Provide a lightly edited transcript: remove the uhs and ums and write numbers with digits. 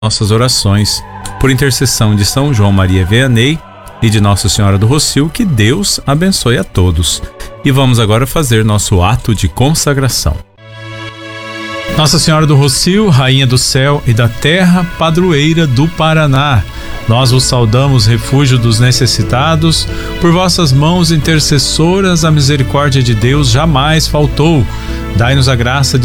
nossas orações. Por intercessão de São João Maria Vianney e de Nossa Senhora do Rossio, que Deus abençoe a todos. E vamos agora fazer nosso ato de consagração. Nossa Senhora do Rossio, Rainha do céu e da terra, padroeira do Paraná, nós vos saudamos, refúgio dos necessitados. Por vossas mãos intercessoras, a misericórdia de Deus jamais faltou. Dai-nos a graça de